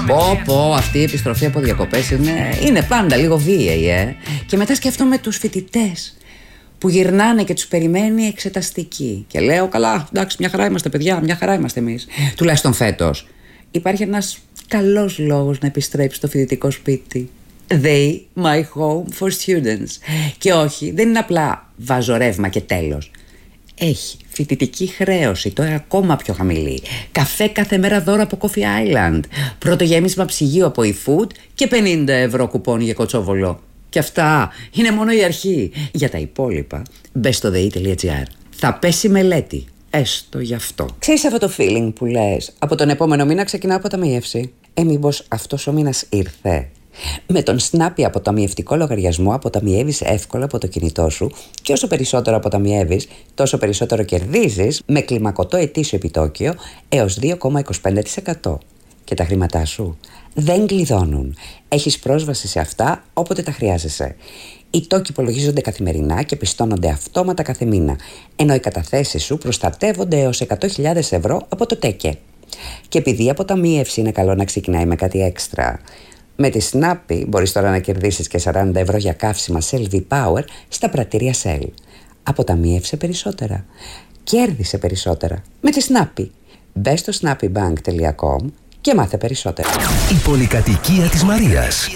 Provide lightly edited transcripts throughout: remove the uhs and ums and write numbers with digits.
Πω, αυτή η επιστροφή από διακοπές είναι πάντα λίγο βίαιη, Και μετά σκέφτομαι τους φοιτητές που γυρνάνε και τους περιμένει εξεταστική. Και λέω, καλά, εντάξει, μια χαρά είμαστε παιδιά, μια χαρά είμαστε εμείς. Τουλάχιστον φέτος. Υπάρχει ένας καλός λόγος να επιστρέψει στο φοιτητικό σπίτι. They, my home for students. Και όχι, δεν είναι απλά βάζω ρεύμα και τέλος. Έχει φοιτητική χρέωση, τώρα ακόμα πιο χαμηλή. Καφέ κάθε μέρα δώρο από Coffee Island. Πρώτο γέμισμα ψυγείου από eFood και 50 ευρώ κουπόνι για κοτσόβολο. Και αυτά είναι μόνο η αρχή. Για τα υπόλοιπα, μπες στο theE.gr. Θα πέσει μελέτη. Έστω γι' αυτό. Ξέρεις αυτό το feeling που λες, από τον επόμενο μήνα ξεκινάω αποταμίευση. Μήπως αυτός ο μήνας ήρθε? Με τον Snappy αποταμιευτικό λογαριασμό αποταμιεύεις εύκολα από το κινητό σου και όσο περισσότερο αποταμιεύεις, τόσο περισσότερο κερδίζεις με κλιμακωτό ετήσιο επιτόκιο έως 2,25%. Και τα χρήματά σου δεν κλειδώνουν. Έχεις πρόσβαση σε αυτά όποτε τα χρειάζεσαι. Οι τόκοι υπολογίζονται καθημερινά και πιστώνονται αυτόματα κάθε μήνα, ενώ οι καταθέσεις σου προστατεύονται έως 100.000 ευρώ από το ΤΕΚΕ. Και επειδή η αποταμίευση είναι καλό να ξεκινάει με κάτι έξτρα, με τη Snappy μπορείς τώρα να κερδίσεις και 40 ευρώ για καύσιμα Shell V-Power στα πρατήρια Shell. Αποταμίευσε περισσότερα. Κέρδισε περισσότερα. Με τη Snappy. Μπες στο snappybank.com και μάθε περισσότερα. Η πολυκατοικία της Μαρίας.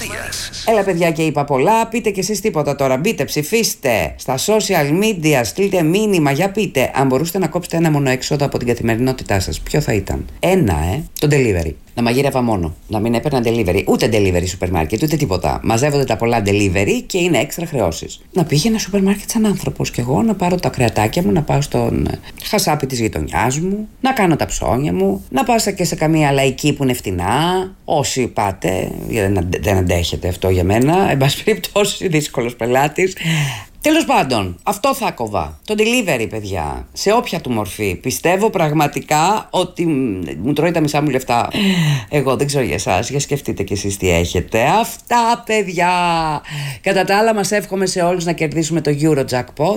Έλα παιδιά και είπα πολλά, πείτε κι εσείς τίποτα τώρα. Μπείτε, ψηφίστε στα social media, στείλτε μήνυμα, για πείτε. Αν μπορούσατε να κόψετε ένα μόνο έξοδο από την καθημερινότητά σας, ποιο θα ήταν? Το delivery. Να μαγείρευα μόνο. Να μην έπαιρνα delivery. Ούτε delivery σούπερ μάρκετ, ούτε τίποτα. Μαζεύονται τα πολλά delivery και είναι έξτρα χρεώσεις. Να πήγαινα σούπερ μάρκετ σαν άνθρωπος κι εγώ, να πάρω τα κρεατάκια μου, να πάω στον χασάπι της γειτονιάς μου, να κάνω τα ψώνια μου, να πάω και σε καμία λαϊκή που είναι φτηνά. Όσοι πάτε, δεν αντέχετε αυτό για μένα. Εν πάση περιπτώσει, δύσκολος πελάτης. Τέλος πάντων, αυτό θα κοβά. Το delivery, παιδιά, σε όποια του μορφή. Πιστεύω πραγματικά ότι μου τρώει τα μισά μου λεφτά. Εγώ δεν ξέρω για εσάς, για σκεφτείτε κι εσείς τι έχετε. Αυτά, παιδιά. Κατά τα άλλα, μας εύχομαι σε όλους να κερδίσουμε το Eurojackpot.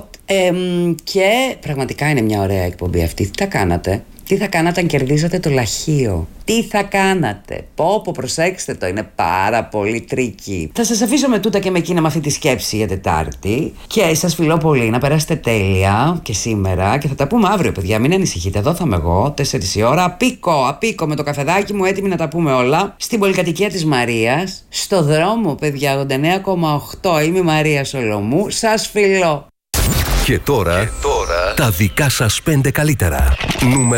Και πραγματικά είναι μια ωραία εκπομπή αυτή. Τι θα κάνατε? Τι θα κάνατε αν κερδίζατε το λαχείο? Τι θα κάνατε? Πω, προσέξτε το, είναι πάρα πολύ τρίκι. Θα σας αφήσω με τούτα και με εκείνα με αυτή τη σκέψη για Τετάρτη. Και σας φιλώ πολύ, να περάσετε τέλεια και σήμερα. Και θα τα πούμε αύριο, παιδιά, μην ανησυχείτε. Εδώ θα είμαι εγώ, 4 η ώρα. Απίκο με το καφεδάκι μου, έτοιμοι να τα πούμε όλα. Στην πολυκατοικία της Μαρίας. Στο δρόμο, παιδιά, 89,8. Είμαι η Μαρία Σολομού. Σας φιλώ. Και τώρα τα δικά σας 5 καλύτερα.